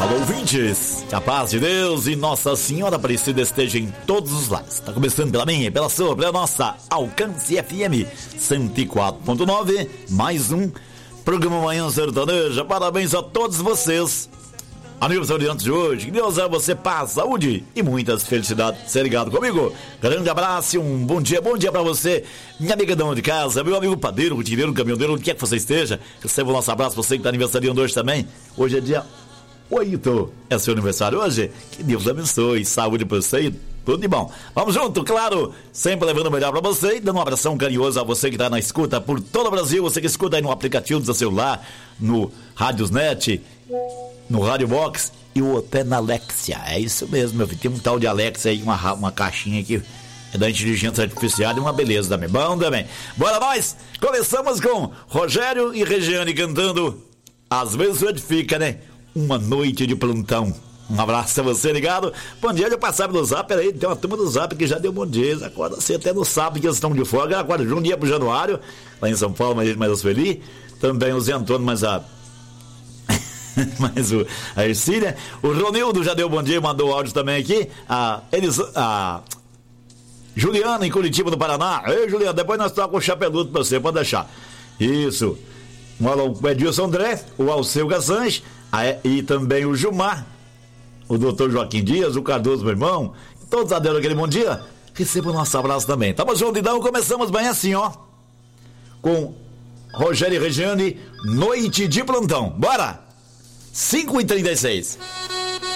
Alô, ouvintes, que a paz de Deus e Nossa Senhora Aparecida esteja em todos os lares. Está começando pela minha, pela sua, pela nossa Alcance FM 104.9, mais um programa Manhã Sertaneja. Parabéns a todos vocês, aniversariantes de hoje. Que Deus é você, paz, saúde e muitas felicidades. Você ligado comigo? Grande abraço e um bom dia pra você, minha amiga dona de casa, meu amigo padeiro, rotineiro, caminhoneiro, onde quer que você esteja. Receba o nosso abraço, você que está aniversariando hoje também. Hoje é dia 8, é seu aniversário hoje? Que Deus abençoe, saúde pra você e tudo de bom. Vamos junto, claro, sempre levando o melhor pra você e dando um abração carinhoso a você que tá na escuta por todo o Brasil, você que escuta aí no aplicativo do seu celular, no Radiosnet, no Radio Box e até na Alexia. É isso mesmo, meu filho, tem um tal de Alexia aí, uma caixinha aqui é da inteligência artificial e uma beleza também. Bom também. Bora nós, começamos com Rogério e Regiane cantando Às vezes edifica, né? Uma noite de plantão. Um abraço a você ligado. Bom dia, eu passava no Zap, aí tem uma turma do Zap que já deu bom dia. Acorda assim até no sábado que eles estão de folga. Acorda de um dia pro Januário, lá em São Paulo, mais feliz. Também o Zé Antônio, mais a Ercília. O Ronildo já deu bom dia, mandou áudio também aqui. A Juliana em Curitiba, do Paraná. Ei, Juliana, depois nós tocamos o chapeludo pra você, pode deixar. Isso. O Edilson André, o Alceu Gassange, e também o Gilmar, o doutor Joaquim Dias, o Cardoso, meu irmão, todos aderam aquele bom dia. Receba o nosso abraço também. Tamo junto, então, começamos bem assim, ó, com Rogério e Regiane, Noite de Plantão. Bora! 5h36.